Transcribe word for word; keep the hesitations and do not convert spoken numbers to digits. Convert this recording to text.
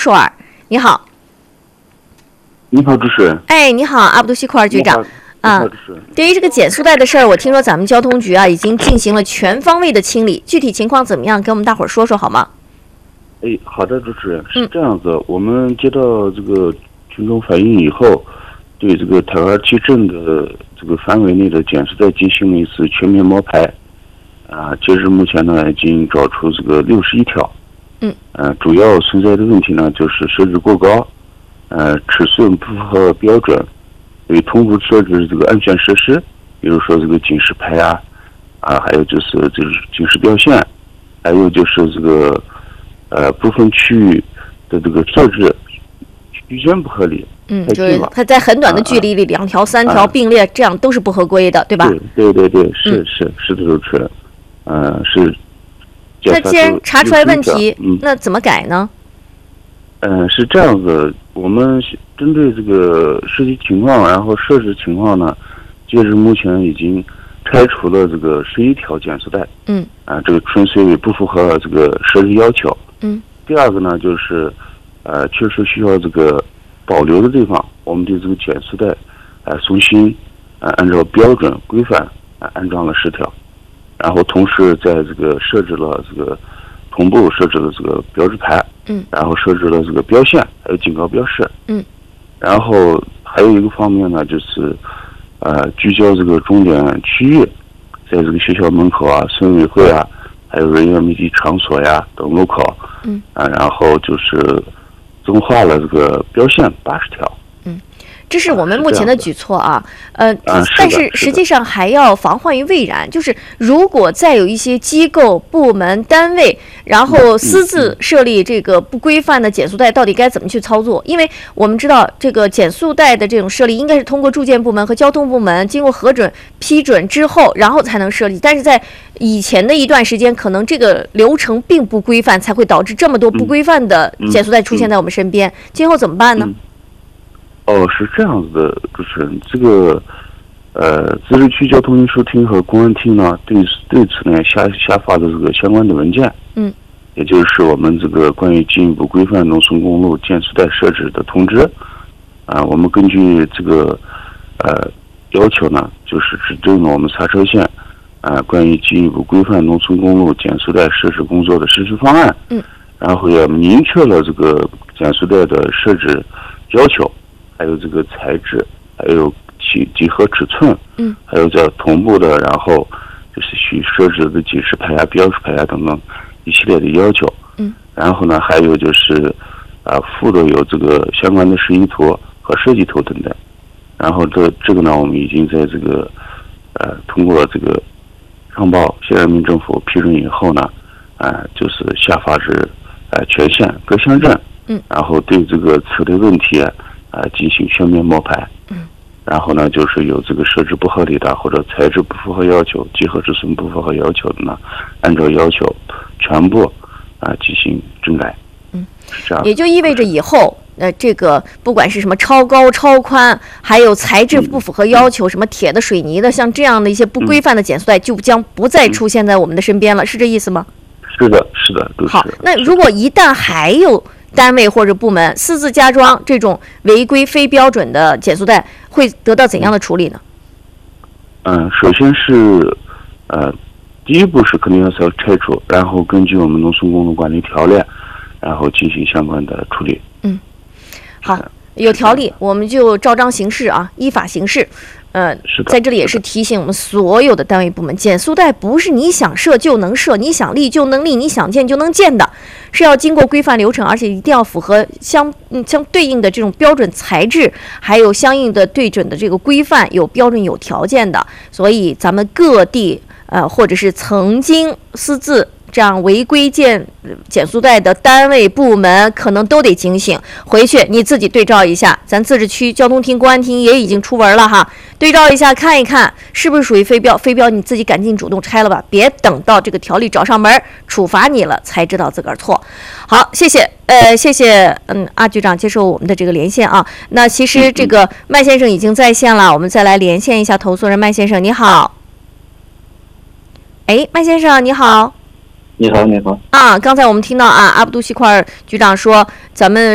说尔，你好。 你好，主持人。 哎，你好，阿布杜西库尔局长。啊，对于这个减速带的事儿，我听说咱们交通局啊已经进行了全方位的清理，具体情况怎么样？跟我们大伙儿说说好吗？ 哎，好的，主持人，是这样子，嗯、我们接到这个群众反映以后，对这个台湾七镇的这个范围内的减速带进行了一次全面摸排，啊，截至目前呢，已经找出这个六十一条。 嗯。 呃，主要存在的问题呢，就是设置过高，呃，尺寸不符合标准。对同步设置这个安全设施，比如说这个警示牌啊，啊，还有就是就是警示标线，还有就是这个呃部分区域的这个设置区间不合理。 嗯，就是它在很短的距离里，啊、两条、三条并列，啊、这样都是不合规的，对吧？ 对对对对，是、嗯、是是的，主持人，呃是。 那既然查出来问题， 嗯、 那怎么改呢？ 嗯、呃，是这样子，我们针对这个实际情况，然后设置情况呢，截至目前已经拆除了这个十一条减速带。 嗯。 啊，这个纯粹不符合这个设置要求。 嗯。 第二个呢，就是呃，确实需要这个保留的地方，我们对这个减速带，呃，重新呃按照标准规范啊、呃、安装了十条，然后同时在这个设置了这个同步设置了这个标志牌。 嗯， 然后设置了这个标线，还有警告标识。 嗯， 然后还有一个方面呢，就是呃聚焦这个重点区域，在这个学校门口啊、村委会啊，还有人员密集场所呀等路口。 嗯， 啊，然后就是增化了这个标线八十条。 嗯，这是我们目前的举措啊，呃， 啊、 但是实际上还要防患于未然。就是如果再有一些机构、部门、单位，然后私自设立这个不规范的减速带，到底该怎么去操作？因为我们知道，这个减速带的这种设立，应该是通过住建部门和交通部门经过核准、批准之后，然后才能设立。但是在以前的一段时间，可能这个流程并不规范，才会导致这么多不规范的减速带出现在我们身边。今后怎么办呢？ 嗯哦，是这样子的，主持人，这个呃，自治区交通运输厅和公安厅呢，对对此呢下下发的这个相关的文件， 嗯， 也就是我们这个关于进一步规范农村公路减速带设置的通知，啊、呃，我们根据这个呃要求呢，就是指定了我们刹车线，啊、呃，关于进一步规范农村公路减速带设置工作的实施方案， 嗯， 然后也明确了这个减速带的设置要求。还有这个材质，还有几几何尺寸， 嗯， 还有这同步的，然后就是需设置的警示牌啊、标识牌啊等等一系列的要求， 嗯， 然后呢，还有就是啊附的有这个相关的示意图和设计图等等，然后这这个呢，我们已经在这个呃通过这个上报县人民政府批准以后呢，啊、呃、就是下发至呃全县各乡镇， 嗯， 然后对这个此类问题。啊，进行全面摸排， 嗯， 然后呢，就是有这个设置不合理的或者材质不符合要求、集合尺寸不符合要求的呢，按照要求全部啊进行整改， 嗯， 是这样。 也就意味着以后，呃，这个不管是什么超高、超宽，还有材质不符合要求，嗯、什么铁的、水泥的，像这样的一些不规范的减速带，就将不再出现在我们的身边了，嗯、是这意思吗？ 是的，是的，都是。 好，那如果一旦还有单位或者部门私自加装这种违规非标准的减速带，会得到怎样的处理呢？ 嗯，首先是，呃，第一步是肯定要是要拆除，然后根据我们农村公路管理条例，然后进行相关的处理。 嗯，好，有条例我们就照章行事啊，依法行事。呃，在这里也是提醒我们所有的单位部门，减速带不是你想设就能设，你想立就能立，你想建就能建的，是要经过规范流程，而且一定要符合相嗯相对应的这种标准材质，还有相应的对准的这个规范，有标准有条件的。所以咱们各地呃或者是曾经私自这样违规建减速带的单位部门，可能都得警醒，回去你自己对照一下，咱自治区交通厅、公安厅也已经出文了哈，对照一下看一看是不是属于非标，非标你自己赶紧主动拆了吧，别等到这个条例找上门处罚你了才知道自个儿错。好，谢谢，呃，谢谢，嗯，阿局长接受我们的这个连线啊。那其实这个麦先生已经在线了，我们再来连线一下投诉人麦先生，你好。哎，麦先生你好。 你好，你好。 啊，刚才我们听到啊，阿布杜西库尔局长说，咱们